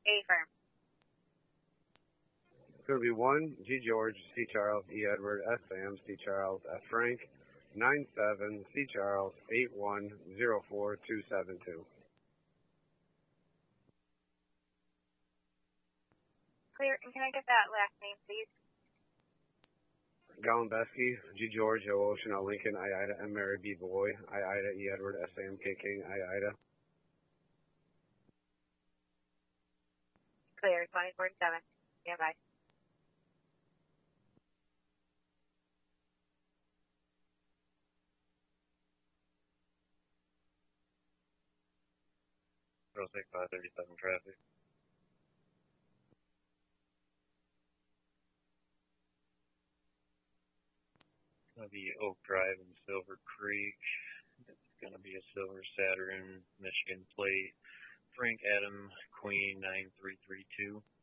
Affirm. It's going to be 1, G George, C Charles, E Edward, S Sam, C Charles, F Frank, 97, C Charles, 8104272. Clear, and can I get that last name, please? Golembeski, G George, O Ocean, O Lincoln, I Ida, M Mary, B Boy, I Ida, E Edward, S Am, K King, I Ida. Clear, 2047. Yeah, bye. Row 6537 traffic. It's going to be Oak Drive and Silver Creek. It's going to be a Silver Saturn, Michigan plate. Frank Adam, Queen 9332.